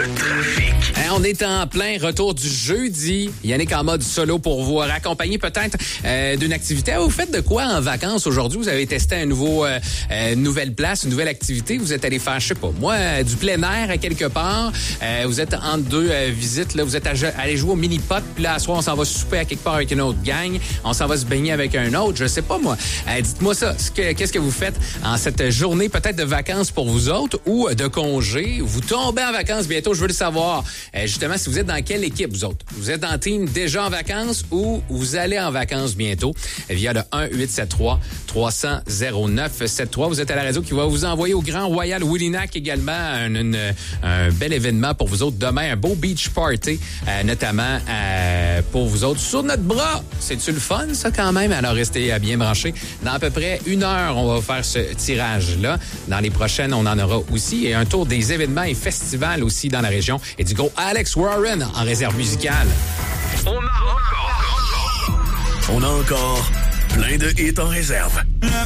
Le trafic. On est en plein retour du jeudi. Yannick en mode solo pour vous raccompagner peut-être d'une activité. Vous faites de quoi en vacances aujourd'hui? Vous avez testé une nouvelle place, une nouvelle activité. Vous êtes allé faire, je sais pas, moi, du plein air à quelque part. Vous êtes entre deux visites. Là, vous êtes allé jouer au mini-pot. Puis là, à soir, on s'en va souper à quelque part avec une autre gang. On s'en va se baigner avec un autre. Je sais pas, moi. Dites-moi ça. Qu'est-ce que vous faites en cette journée peut-être de vacances pour vous autres ou de congé? Vous tombez en vacances bientôt. Je veux le savoir. Justement, si vous êtes dans quelle équipe, vous autres? Vous êtes en team déjà en vacances ou vous allez en vacances bientôt via le 1-873-300-0973. Vous êtes à la radio qui va vous envoyer au Grand Royal Willynack également un bel événement pour vous autres. Demain, un beau beach party, notamment pour vous autres. Sur notre bras, c'est-tu le fun, ça, quand même? Alors, restez bien branchés. Dans à peu près 1 heure, on va faire ce tirage-là. Dans les prochaines, on en aura aussi. Et un tour des événements et festivals aussi dans la région. Et du gros Alex Warren en réserve musicale. On a encore plein de hits en réserve.